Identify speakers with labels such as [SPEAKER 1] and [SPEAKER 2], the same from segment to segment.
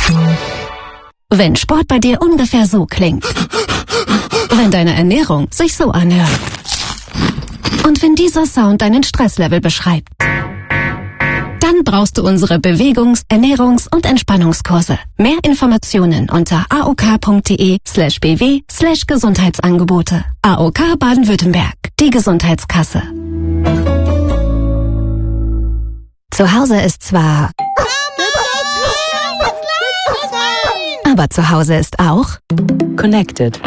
[SPEAKER 1] Wenn Sport bei dir ungefähr so klingt. Wenn deine Ernährung sich so anhört. Und wenn dieser Sound deinen Stresslevel beschreibt. Dann brauchst du unsere Bewegungs-, Ernährungs- und Entspannungskurse. Mehr Informationen unter aok.de/bw/Gesundheitsangebote. AOK Baden-Württemberg, die Gesundheitskasse. Zu Hause ist zwar... Aber zu Hause ist auch...
[SPEAKER 2] Connected.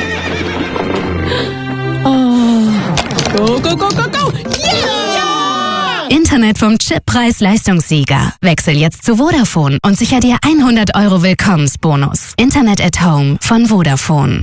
[SPEAKER 3] Oh. Go, go, go, go, go! Yeah!
[SPEAKER 1] Internet vom Chippreis-Leistungssieger. Wechsel jetzt zu Vodafone und sicher dir 100 € Willkommensbonus. Internet at Home von Vodafone.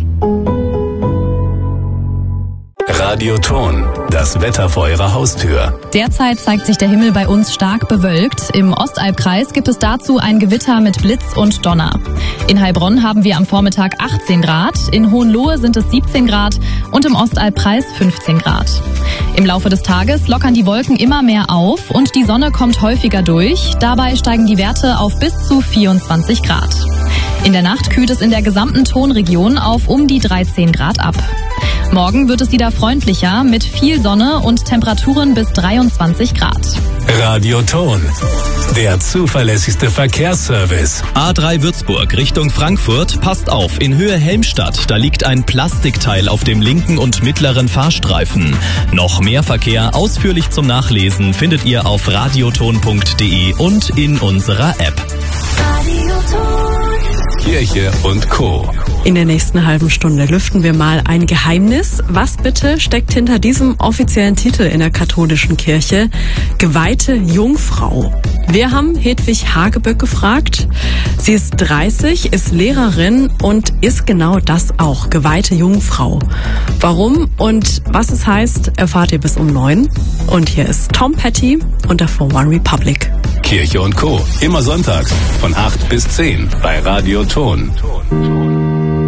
[SPEAKER 4] Radioton, das Wetter vor Ihrer Haustür.
[SPEAKER 5] Derzeit zeigt sich der Himmel bei uns stark bewölkt. Im Ostalbkreis gibt es dazu ein Gewitter mit Blitz und Donner. In Heilbronn haben wir am Vormittag 18 Grad, in Hohenlohe sind es 17 Grad und im Ostalbkreis 15 Grad. Im Laufe des Tages lockern die Wolken immer mehr auf und die Sonne kommt häufiger durch. Dabei steigen die Werte auf bis zu 24 Grad. In der Nacht kühlt es in der gesamten Tonregion auf um die 13 Grad ab. Morgen wird es wieder freundlicher mit viel Sonne und Temperaturen bis 23 Grad.
[SPEAKER 4] Radioton, der zuverlässigste Verkehrsservice.
[SPEAKER 6] A3 Würzburg Richtung Frankfurt, passt auf, in Höhe Helmstadt, da liegt ein Plastikteil auf dem linken und mittleren Fahrstreifen. Noch mehr Verkehr ausführlich zum Nachlesen findet ihr auf radioton.de und in unserer App.
[SPEAKER 4] Kirche und Co.
[SPEAKER 3] In der nächsten halben Stunde lüften wir mal ein Geheimnis. Was bitte steckt hinter diesem offiziellen Titel in der katholischen Kirche? Geweihte Jungfrau. Wir haben Hedwig Hageböck gefragt. Sie ist 30, ist Lehrerin und ist genau das auch, geweihte Jungfrau. Warum und was es heißt, erfahrt ihr bis um 9. Und hier ist Tom Petty und davor One Republic.
[SPEAKER 4] Kirche und Co. Immer sonntags von 8 bis 10 bei Radio Ton.